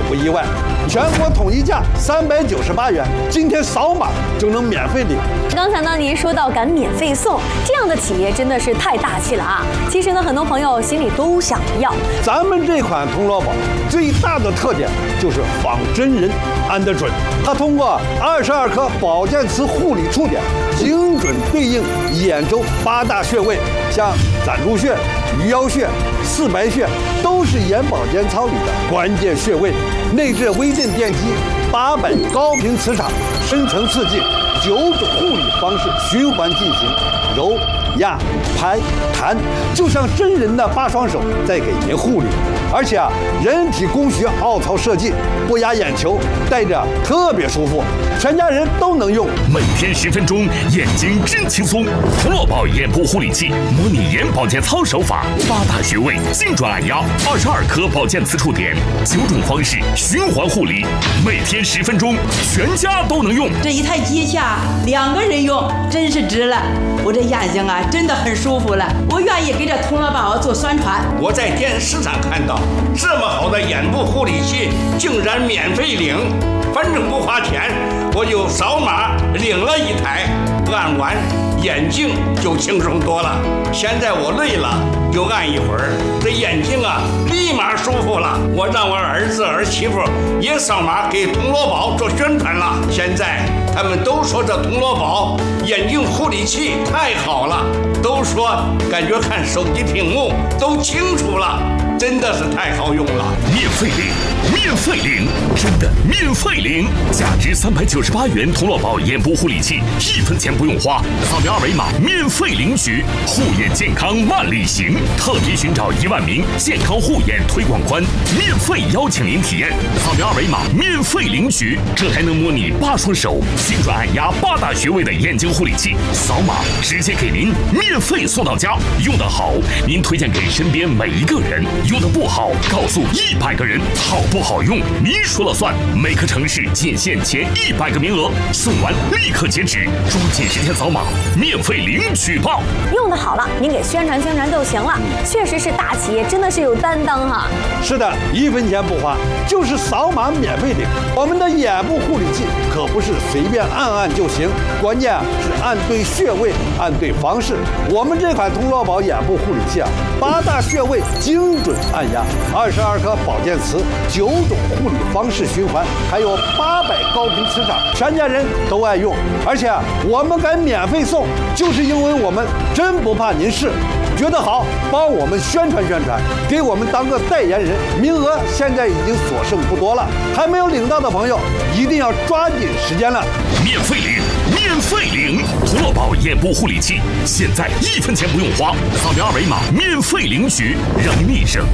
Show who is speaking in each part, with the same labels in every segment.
Speaker 1: 不意外。全国统一价398元，今天扫码就能免费领。
Speaker 2: 刚才呢，您说到敢免费送，这样的企业真的是太大气了啊！其实呢，很多朋友心里都想要。
Speaker 1: 咱们这款铜锣宝最大的特点就是仿真人安得准，它通过22颗保健瓷护理触点，精准对应眼周8大穴位，像攒竹穴、鱼腰穴、四白穴，都是眼保健操里的关键穴位。内置微震电机，800高频磁场，深层刺激，9种护理方式循环进行，揉、压、拍、弹，就像真人的8双手在给您护理。而且人体工学凹槽设计，不压眼球，戴着特别舒服，全家人都能用。
Speaker 3: 每天10分钟，眼睛真轻松。铜锣宝眼部护理器，模拟眼保健操手法，8大穴位精准按压，22颗保健磁触点，9种方式循环护理，每天10分钟，全家都能用。
Speaker 4: 这一台机下2个人用，真是值了。我这眼睛啊，真的很舒服了。我愿意给这铜锣宝做宣传。
Speaker 5: 我在电视上看到这么好的眼部护理器，竟然免费领，反正不花钱，我就扫码领了一台，按完眼睛就轻松多了。现在我累了就按一会儿，这眼睛啊立马舒服了。我让我儿子儿媳妇也扫码给铜锣宝做宣传了。现在他们都说这铜锣宝眼睛护理器太好了，都说感觉看手机屏幕都清楚了，真的是太好用了。
Speaker 3: 免费领，免费领，真的免费领！价值398元铜锣宝眼部护理器，1分钱不用花，扫描2维码免费领取。护眼健康万里行，特别寻找1万名健康护眼推广官，免费邀请您体验。扫描2维码免费领取，这还能模拟8双手精准按压8大穴位的眼睛护理器，扫码直接给您免费送到家。用得好，您推荐给身边每一个人；用得不好，告诉100个人。好不好用，您说了算。每个城市仅限前100个名额，送完立刻截止，抓紧时间扫码，免费领取吧。
Speaker 2: 用得好了，您给宣传宣传就行了。确实是大企业，真的是有担当哈。
Speaker 1: 是的，1分钱不花，就是扫码免费领。我们的眼部护理器可不是随便按按就行，关键是按对穴位，按对方式。我们这款铜锣宝眼部护理器8大穴位精准按压，22颗保健瓷，9种护理方式循环，还有800高频磁场，全家人都爱用。而且我们敢免费送，就是因为我们真不怕您试。觉得好，帮我们宣传宣传，给我们当个代言人。名额现在已经所剩不多了，还没有领到的朋友一定要抓紧时间了。
Speaker 3: 免费领，免费领！铜锣宝眼部护理器，现在1分钱不用花，扫描2维码免费领取，让您立省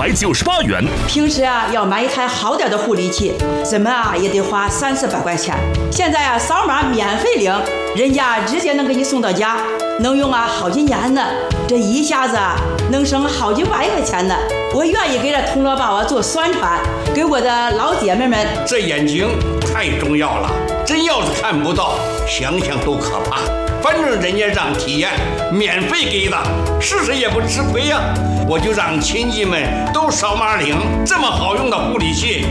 Speaker 3: 398元。
Speaker 4: 平时啊，要买一台好点的护理器，怎么啊也得花300-400块钱。现在啊，扫码免费领，人家直接能给你送到家，能用啊好几年呢。这一下子啊，能省好几万块钱呢。我愿意给这铜锣宝啊做宣传，给我的老姐妹们。
Speaker 5: 这眼睛太重要了，真要是看不到，想想都可怕。反正人家让体验，免费给的，试试也不吃亏呀。我就让亲戚们都扫码领，这么好用的护理器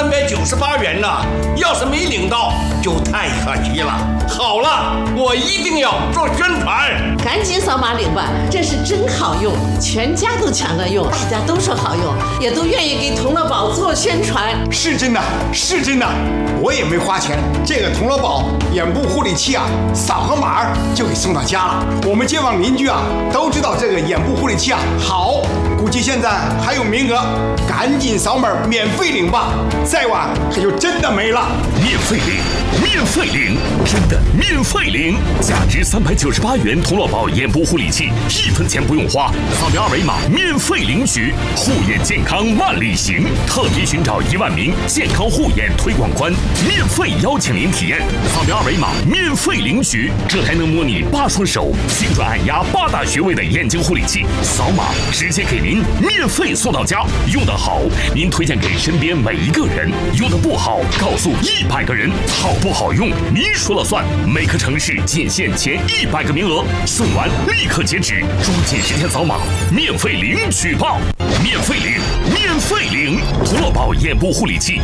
Speaker 5: ，398元呢，要是没领到就太可惜了。好了，我一定要做宣传，
Speaker 6: 赶紧扫码领吧，这是真好用，全家都抢着用，大家都说好用，也都愿意给铜锣宝做宣传。
Speaker 7: 是真的，是真的，我也没花钱，这个铜锣宝眼部护理器啊，扫个码就给送到家了。我们街坊邻居啊都知道这个眼部护理器啊好，估计现在还有名额，赶紧扫码免费领吧，再晚可就真的没了。
Speaker 3: 免费领，免费领，真的免费领！价值398元铜锣宝眼部护理器，1分钱不用花，扫描2维码免费领取。护眼健康万里行，特别寻找1万名健康护眼推广官，免费邀请您体验。扫描2维码免费领取，这还能模拟8双手精准按压8大穴位的眼睛护理器，扫码直接给您免费送到家。用得好，您推荐给身边每一个人；用得不好，告诉100个人。好不好用，您说了算。每个城市仅限前100个名额，送完立刻截止，抓紧时间扫码，免费领取吧！免费领，免费领！铜锣宝眼部护理器